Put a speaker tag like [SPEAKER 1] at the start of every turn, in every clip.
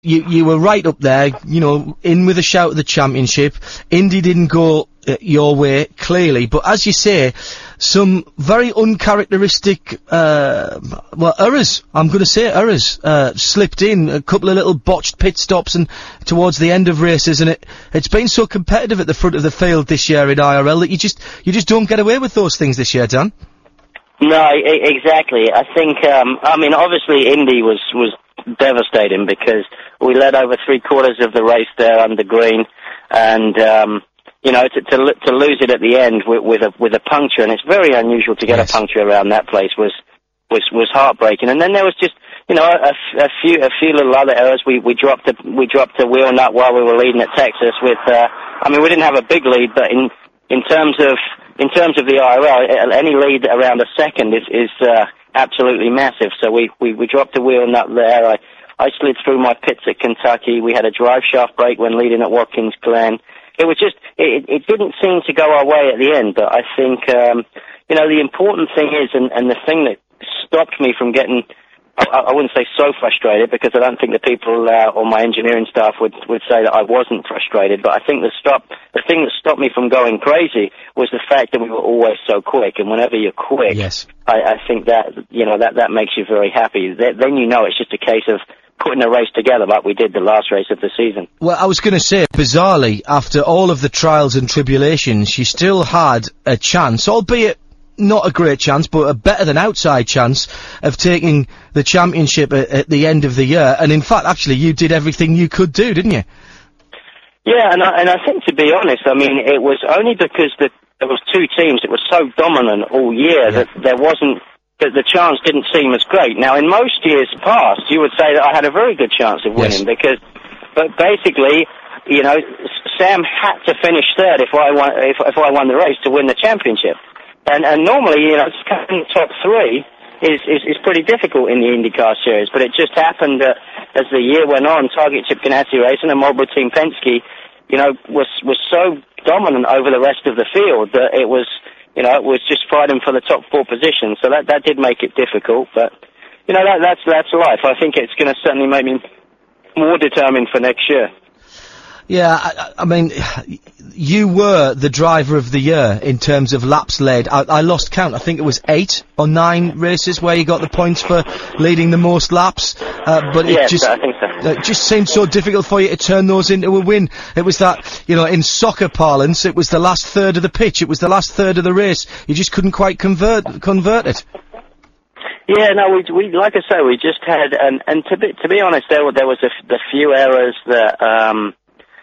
[SPEAKER 1] you were right up there, in with a shout at the championship. Indy didn't go your way, clearly, but as you say, some very uncharacteristic, errors. I'm going to say errors, slipped in, a couple of little botched pit stops and towards the end of races, and it's been so competitive at the front of the field this year in IRL that you just don't get away with those things this year, Dan.
[SPEAKER 2] No, exactly. I think, obviously Indy was devastating because we led over 3/4 of the race there under green, and to lose it at the end with a puncture, and it's very unusual to get a puncture around that place, was heartbreaking. And then there was just a few little other errors. We dropped a wheel nut while we were leading at Texas with we didn't have a big lead, but in terms of the IRL, any lead around a second is absolutely massive. So we dropped a wheel nut there. I slid through my pits at Kentucky. We had a drive shaft break when leading at Watkins Glen. It was just, it didn't seem to go our way at the end, but I think, the important thing is, and the thing that stopped me from getting, I wouldn't say so frustrated, because I don't think the people or my engineering staff would say that I wasn't frustrated, but I think the thing that stopped me from going crazy was the fact that we were always so quick, and whenever you're quick,
[SPEAKER 1] yes.
[SPEAKER 2] I think that, that makes you very happy. Then it's just a case of putting a race together like we did the last race of the season.
[SPEAKER 1] Well, I was going to say, bizarrely, after all of the trials and tribulations, you still had a chance, albeit not a great chance, but a better than outside chance of taking the championship at the end of the year. And in fact, actually, you did everything you could do, didn't you?
[SPEAKER 2] Yeah, and I think, to be honest, it was only because there was two teams that were so dominant all year that there wasn't, that the chance didn't seem as great. Now, in most years past, you would say that I had a very good chance of winning but basically, Sam had to finish third if I won the race to win the championship. And normally, coming top three is pretty difficult in the IndyCar series, but it just happened that as the year went on, Target Chip Ganassi Racing and Marlboro Team Penske, was so dominant over the rest of the field that it was just fighting for the top four positions. So that did make it difficult, but that's life. I think it's going to certainly make me more determined for next year.
[SPEAKER 1] Yeah, you were the driver of the year in terms of laps led. I lost count. I think it was 8 or 9 races where you got the points for leading the most laps. But
[SPEAKER 2] I think so.
[SPEAKER 1] It just seemed so difficult for you to turn those into a win. It was that, in soccer parlance, it was the last third of the pitch. It was the last third of the race. You just couldn't quite convert it.
[SPEAKER 2] Yeah, no, we like I say, we just had, and to be honest, there was a few errors that,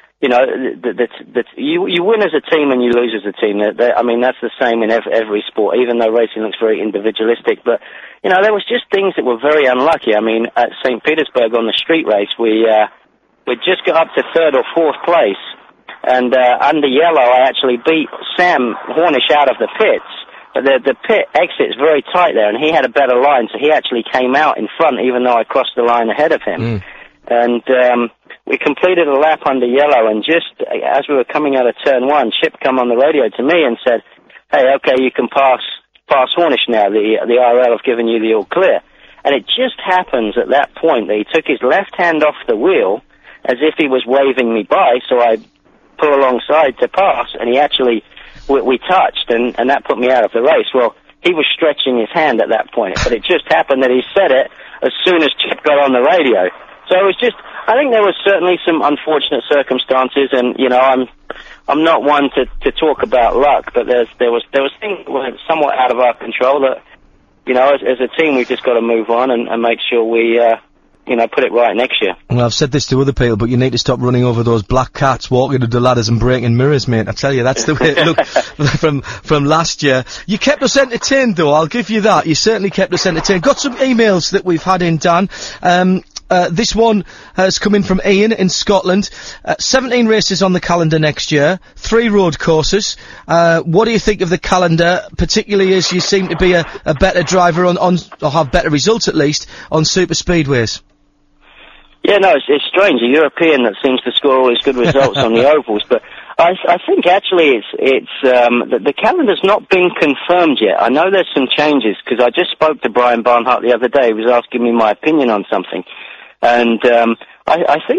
[SPEAKER 2] that you win as a team and you lose as a team. That's the same in every sport, even though racing looks very individualistic. But, there was just things that were very unlucky. At St. Petersburg on the street race, we just got up to third or fourth place. And, under yellow, I actually beat Sam Hornish out of the pits. But the pit exit's very tight there, and he had a better line, so he actually came out in front, even though I crossed the line ahead of him. And, we completed a lap under yellow, and just as we were coming out of turn 1, Chip come on the radio to me and said, "Hey, okay, you can pass Hornish now. The IRL have given you the all clear." And it just happens at that point that he took his left hand off the wheel as if he was waving me by, so I pull alongside to pass, and he actually, we touched, and that put me out of the race. Well, he was stretching his hand at that point, but it just happened that he said it as soon as Chip got on the radio. So it was just, I think there was certainly some unfortunate circumstances, and I'm not one to talk about luck, but there was things that were somewhat out of our control that, as a team we've just got to move on and make sure we put it right next year.
[SPEAKER 1] Well, I've said this to other people, but you need to stop running over those black cats, walking up the ladders and breaking mirrors, mate. I tell you, that's the way it looked from last year. You kept us entertained, though, I'll give you that. You certainly kept us entertained. Got some emails that we've had in, Dan. This one has come in from Ian in Scotland. 17 races on the calendar next year, 3 road courses. What do you think of the calendar, particularly as you seem to be a better driver on or have better results at least, on super speedways?
[SPEAKER 2] Yeah, no, it's strange. A European that seems to score all his good results on the ovals, but I think actually the calendar's not been confirmed yet. I know there's some changes, because I just spoke to Brian Barnhart the other day. He was asking me my opinion on something. And I think